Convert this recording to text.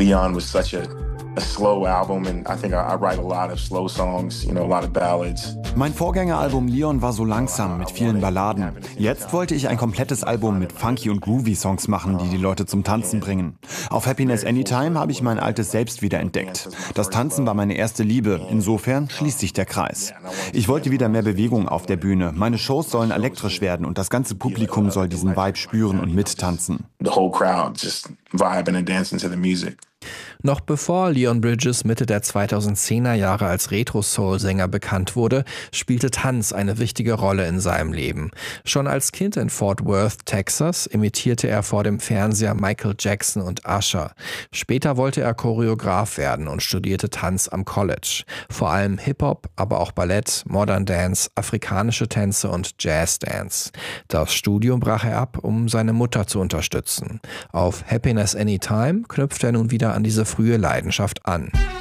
Leon was such a slow album, and I think I write a lot of slow songs, a lot of ballads. Mein Vorgängeralbum Leon war so langsam mit vielen Balladen. Jetzt wollte ich ein komplettes Album mit funky und groovy Songs machen, die Leute zum Tanzen bringen. Auf Happiness Anytime habe ich mein altes Selbst wieder entdeckt. Das Tanzen war meine erste Liebe. Insofern schließt sich der Kreis. Ich wollte wieder mehr Bewegung auf der Bühne. Meine Shows sollen elektrisch werden und das ganze Publikum soll diesen Vibe spüren und mittanzen. The whole crowd just vibing and dancing to the music. Noch bevor Leon Bridges Mitte der 2010er Jahre als Retro-Soul-Sänger bekannt wurde, spielte Tanz eine wichtige Rolle in seinem Leben. Schon als Kind in Fort Worth, Texas, imitierte er vor dem Fernseher Michael Jackson und Usher. Später wollte er Choreograf werden und studierte Tanz am College. Vor allem Hip-Hop, aber auch Ballett, Modern Dance, afrikanische Tänze und Jazz-Dance. Das Studium brach er ab, um seine Mutter zu unterstützen. Auf Happiness Anytime knüpft er nun wieder an diese frühe Leidenschaft an.